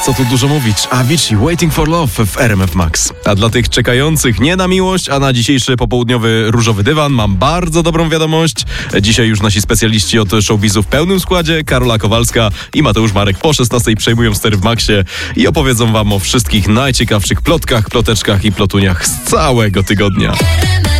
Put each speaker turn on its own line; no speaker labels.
co tu dużo mówić, Avicii, Waiting for Love w RMF Max. A dla tych czekających nie na miłość, a na dzisiejszy popołudniowy różowy dywan mam bardzo dobrą wiadomość. Dzisiaj już nasi specjaliści od showbizu w pełnym składzie, Karola Kowalska i Mateusz Marek po 16 przejmują stery w Maxie i opowiedzą wam o wszystkich najciekawszych plotkach, ploteczkach i plotuniach z całego tygodnia.